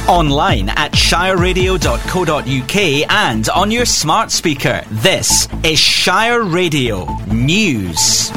Online at shireradio.co.uk and on your smart speaker. This is Shire Radio News.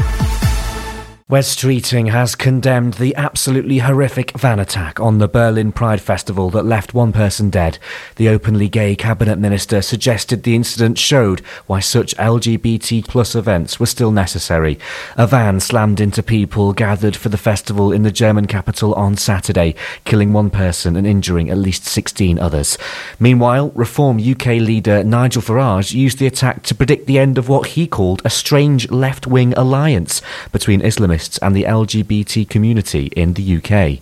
Wes Streeting has condemned the absolutely horrific van attack on the Berlin Pride Festival that left one person dead. The openly gay cabinet minister suggested the incident showed why such LGBT plus events were still necessary. A van slammed into people gathered for the festival in the German capital on Saturday, killing one person and injuring at least 16 others. Meanwhile, Reform UK leader Nigel Farage used the attack to predict the end of what he called a strange left-wing alliance between Islamists and the LGBT community in the UK.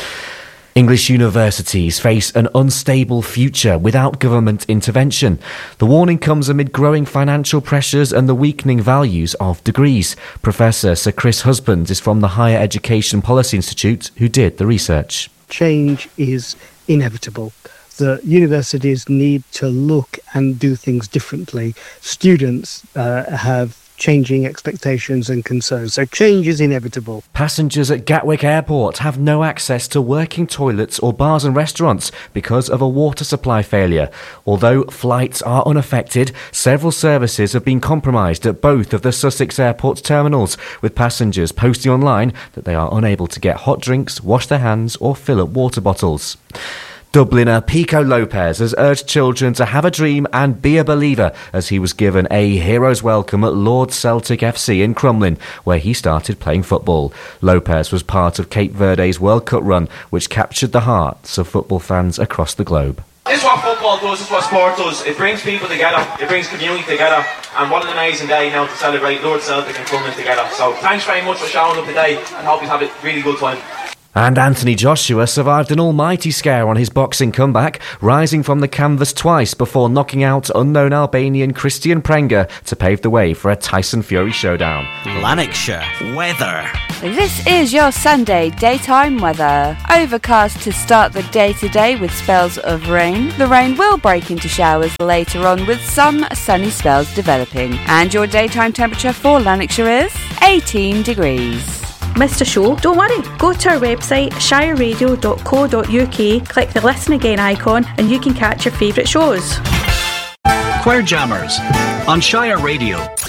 English universities face an unstable future without government intervention. The warning comes amid growing financial pressures and the weakening values of degrees. Professor Sir Chris Husband is from the Higher Education Policy Institute, who did the research. Change is inevitable. The universities need to look and do things differently. Students have changing expectations and concerns. So change is inevitable. Passengers at Gatwick Airport have no access to working toilets or bars and restaurants because of a water supply failure. Although flights are unaffected, several services have been compromised at both of the Sussex Airport's terminals, with passengers posting online that they are unable to get hot drinks, wash their hands or fill up water bottles. Dubliner Pico Lopez has urged children to have a dream and be a believer as he was given a hero's welcome at Lord's Celtic FC in Crumlin, where he started playing football. Lopez was part of Cape Verde's World Cup run, which captured the hearts of football fans across the globe. This is what football does, this is what sport does. It brings people together, it brings community together, and what an amazing day now to celebrate Lord's Celtic and Crumlin together. So thanks very much for showing up today and hope you have a really good time. And Anthony Joshua survived an almighty scare on his boxing comeback, rising from the canvas twice before knocking out unknown Albanian Christian Prenga to pave the way for a Tyson Fury showdown. Lanarkshire weather. This is your Sunday daytime weather. Overcast to start the day today with spells of rain. The rain will break into showers later on with some sunny spells developing. And your daytime temperature for Lanarkshire is 18 degrees. Missed a show? Don't worry, go to our website shireradio.co.uk, click the listen again icon and you can catch your favourite shows. Choir Jammers on Shire Radio.